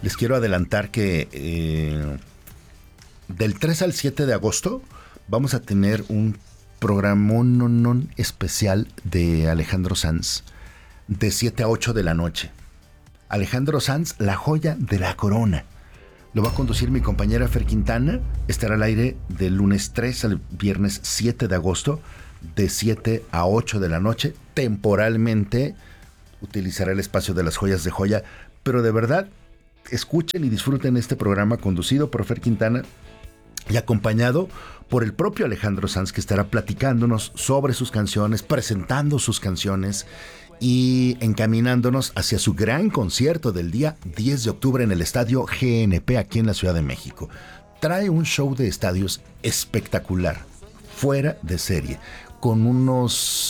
les quiero adelantar que del 3 al 7 de agosto vamos a tener un programón especial de Alejandro Sanz, de 7 a 8 de la noche. Alejandro Sanz, la joya de la corona. Lo va a conducir mi compañera Fer Quintana. Estará al aire del lunes 3 al viernes 7 de agosto, de 7 a 8 de la noche. Temporalmente utilizará el espacio de las joyas de Joya, pero de verdad, escuchen y disfruten este programa conducido por Fer Quintana y acompañado por el propio Alejandro Sanz, que estará platicándonos sobre sus canciones, presentando sus canciones y encaminándonos hacia su gran concierto del día 10 de octubre en el Estadio GNP aquí en la Ciudad de México. Trae un show de estadios espectacular, fuera de serie, con unos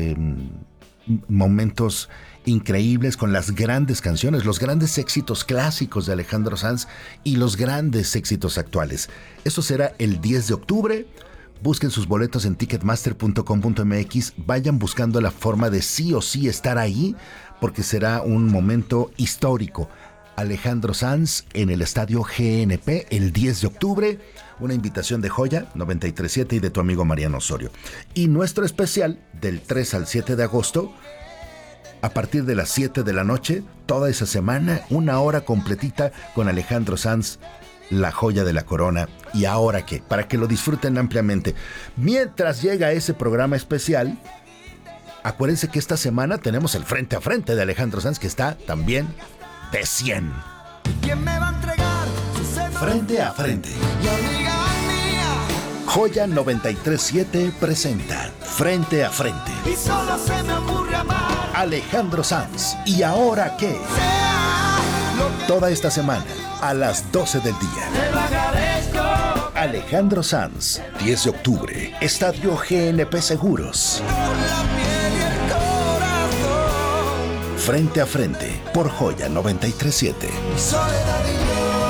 momentos increíbles, con las grandes canciones, los grandes éxitos clásicos de Alejandro Sanz y los grandes éxitos actuales. Eso será el 10 de octubre. Busquen sus boletos en ticketmaster.com.mx. Vayan buscando la forma de sí o sí estar ahí, porque será un momento histórico. Alejandro Sanz en el Estadio GNP el 10 de octubre. Una invitación de Joya 93.7 y de tu amigo Mariano Osorio. Y nuestro especial del 3 al 7 de agosto, a partir de las 7 de la noche, toda esa semana, una hora completita con Alejandro Sanz, la joya de la corona. ¿Y ahora qué? Para que lo disfruten ampliamente. Mientras llega ese programa especial, acuérdense que esta semana tenemos el Frente a Frente de Alejandro Sanz, que está también de 100. ¿Quién me va a entregar su seno? Frente a Frente. Y amiga mía. Joya 93.7 presenta Frente a Frente. Y solo se me ocurre amar. Alejandro Sanz. ¿Y ahora qué? Sea lo que Toda esta semana, a las 12 del día. te lo agradezco. Alejandro Sanz, 10 de octubre, Estadio GNP Seguros. Con la piel y el corazón. Frente a Frente, por Joya 93.7. Mi soledad y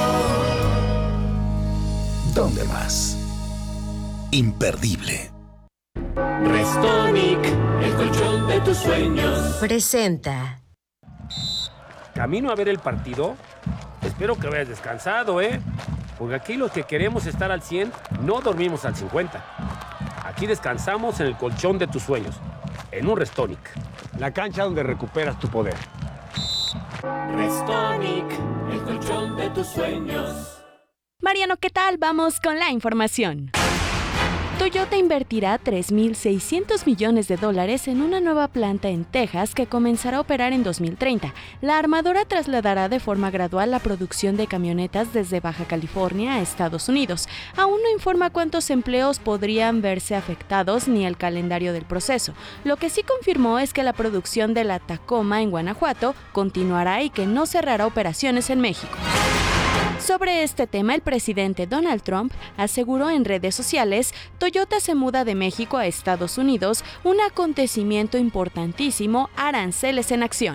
yo. ¿Dónde más? Imperdible. Restonic, el colchón de tus sueños. Presenta. Camino a ver el partido. Espero que vayas descansado, porque aquí los que queremos estar al 100 no dormimos al 50. Aquí descansamos en el colchón de tus sueños, en un Restonic. La cancha donde recuperas tu poder. Restonic, el colchón de tus sueños. Mariano, ¿qué tal? Vamos con la información. Toyota invertirá $3,600 millones en una nueva planta en Texas que comenzará a operar en 2030. La armadora trasladará de forma gradual la producción de camionetas desde Baja California a Estados Unidos. Aún no informa cuántos empleos podrían verse afectados ni el calendario del proceso. Lo que sí confirmó es que la producción de la Tacoma en Guanajuato continuará y que no cerrará operaciones en México. Sobre este tema, el presidente Donald Trump aseguró en redes sociales: Toyota se muda de México a Estados Unidos, un acontecimiento importantísimo, aranceles en acción.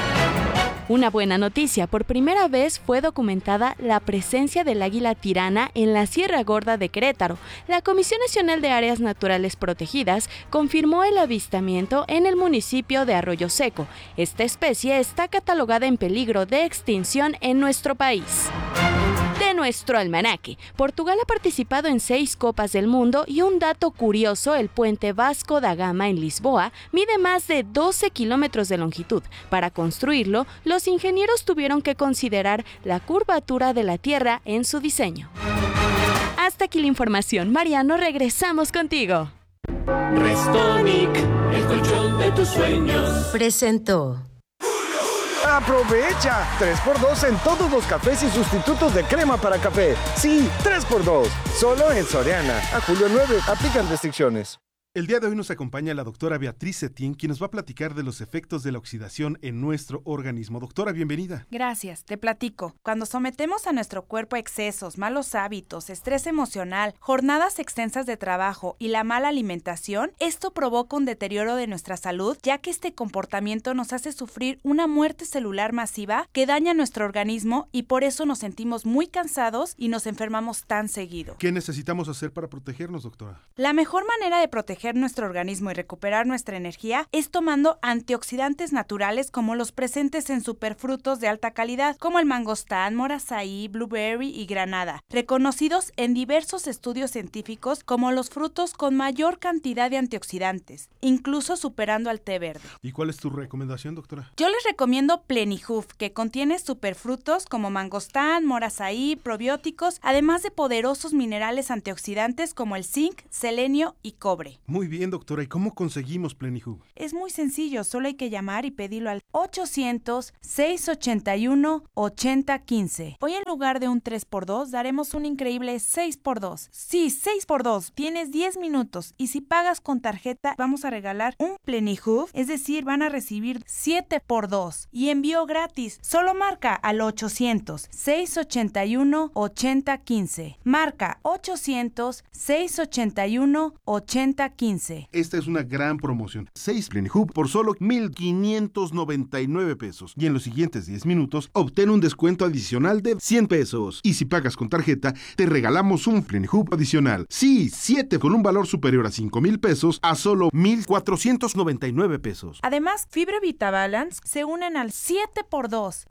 Una buena noticia: por primera vez fue documentada la presencia del águila tirana en la Sierra Gorda de Querétaro. La Comisión Nacional de Áreas Naturales Protegidas confirmó el avistamiento en el municipio de Arroyo Seco. Esta especie está catalogada en peligro de extinción en nuestro país. De nuestro almanaque, Portugal ha participado en 6 Copas del Mundo y un dato curioso: el puente Vasco da Gama en Lisboa mide más de 12 kilómetros de longitud. Para construirlo, los ingenieros tuvieron que considerar la curvatura de la Tierra en su diseño. Hasta aquí la información. Mariano, regresamos contigo. Restonic, el colchón de tus sueños. Presentó. ¡Aprovecha! 3x2 en todos los cafés y sustitutos de crema para café. Sí, 3x2. Solo en Soriana. A julio 9. Aplican restricciones. El día de hoy nos acompaña la doctora Beatriz Septién, quien nos va a platicar de los efectos de la oxidación en nuestro organismo. Doctora, bienvenida. Gracias, te platico. Cuando sometemos a nuestro cuerpo a excesos, malos hábitos, estrés emocional, jornadas extensas de trabajo y la mala alimentación, esto provoca un deterioro de nuestra salud, ya que este comportamiento nos hace sufrir una muerte celular masiva que daña nuestro organismo y por eso nos sentimos muy cansados y nos enfermamos tan seguido. ¿Qué necesitamos hacer para protegernos, doctora? La mejor manera de protegernos proteger nuestro organismo y recuperar nuestra energía es tomando antioxidantes naturales como los presentes en superfrutos de alta calidad, como el mangostán, morazaí, blueberry y granada, reconocidos en diversos estudios científicos como los frutos con mayor cantidad de antioxidantes, incluso superando al té verde. ¿Y cuál es tu recomendación, doctora? Yo les recomiendo Plenihoof, que contiene superfrutos como mangostán, morazaí, probióticos, además de poderosos minerales antioxidantes como el zinc, selenio y cobre. Muy bien, doctora. ¿Y cómo conseguimos Plenihoof? Es muy sencillo, solo hay que llamar y pedirlo al 800-681-8015. Hoy en lugar de un 3x2 daremos un increíble 6x2. Sí, 6x2. Tienes 10 minutos y si pagas con tarjeta vamos a regalar un Plenihoof, es decir, van a recibir 7x2 y envío gratis. Solo marca al 800-681-8015. Marca 800-681-8015. Esta es una gran promoción. 6 Plenihoof por solo 1,599 pesos. Y en los siguientes 10 minutos, obtén un descuento adicional de 100 pesos. Y si pagas con tarjeta, te regalamos un Plenihoof adicional. Sí, 7 con un valor superior a 5,000 pesos a solo 1,499 pesos. Además, Fibra VitaBalance se unen al 7x2.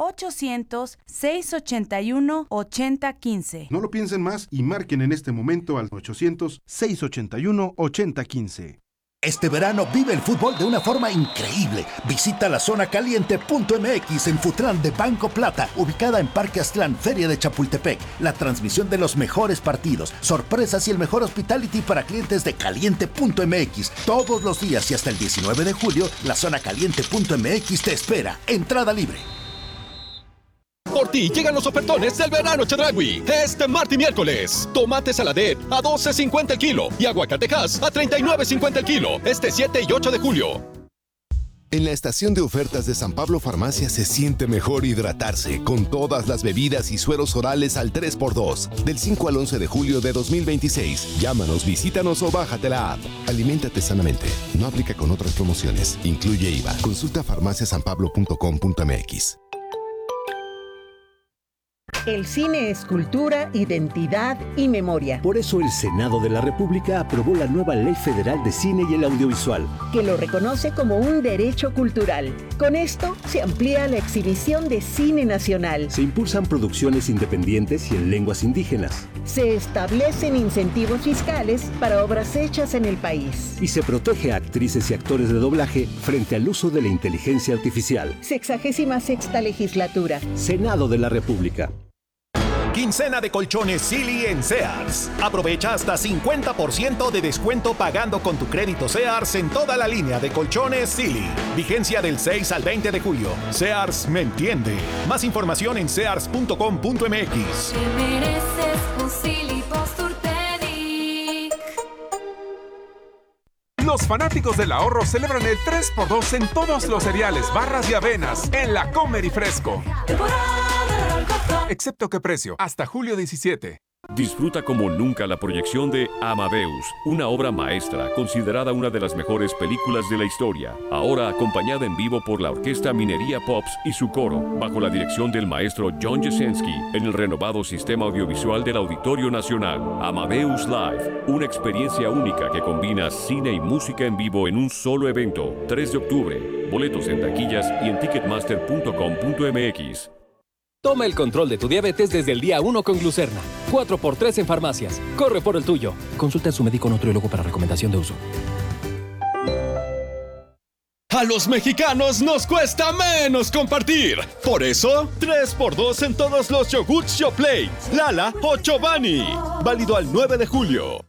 800-681-8015. No lo piensen más y marquen en este momento al 800-681-8015. Este verano vive el fútbol de una forma increíble. Visita la zona caliente.mx en Futlán de Banco Plata, ubicada en Parque Aztlán, Feria de Chapultepec. La transmisión de los mejores partidos, sorpresas y el mejor hospitality para clientes de caliente.mx. Todos los días y hasta el 19 de julio, la zona caliente.mx te espera. Entrada libre. Por ti llegan los ofertones del verano Chedraui. Este martes y miércoles. Tomate saladet a $12.50 el kilo y aguacatejas a $39.50 el kilo. Este 7 y 8 de julio. En la estación de ofertas de San Pablo Farmacia se siente mejor hidratarse con todas las bebidas y sueros orales al 3x2 del 5 al 11 de julio de 2026. Llámanos, visítanos o bájate la app. Aliméntate sanamente. No aplica con otras promociones. Incluye IVA. Consulta farmaciasanpablo.com.mx. El cine es cultura, identidad y memoria. Por eso el Senado de la República aprobó la nueva Ley Federal de Cine y el Audiovisual, que lo reconoce como un derecho cultural. Con esto se amplía la exhibición de cine nacional. Se impulsan producciones independientes y en lenguas indígenas. Se establecen incentivos fiscales para obras hechas en el país. Y se protege a actrices y actores de doblaje frente al uso de la inteligencia artificial. 66ª legislatura. Senado de la República. Quincena de colchones Silly en Sears. Aprovecha hasta 50% de descuento pagando con tu crédito Sears en toda la línea de colchones Silly. Vigencia del 6 al 20 de julio. Sears me entiende. Más información en sears.com.mx. Te mereces un Silly Posturpedic. Los fanáticos del ahorro celebran el 3x2 en todos los cereales, barras y avenas en la Comer y Fresco. Excepto que precio, hasta julio 17. Disfruta como nunca la proyección de Amadeus, una obra maestra considerada una de las mejores películas de la historia, ahora acompañada en vivo por la Orquesta Minería Pops y su coro, bajo la dirección del maestro John Jasenski, en el renovado sistema audiovisual del Auditorio Nacional. Amadeus Live, una experiencia única que combina cine y música en vivo en un solo evento. 3 de octubre, boletos en taquillas y en ticketmaster.com.mx. Toma el control de tu diabetes desde el día 1 con Glucerna. 4x3 en farmacias. Corre por el tuyo. Consulta a su médico nutriólogo para recomendación de uso. A los mexicanos nos cuesta menos compartir. Por eso, 3x2 en todos los yogurts Yoplait, Lala o Chobani. Válido al 9 de julio.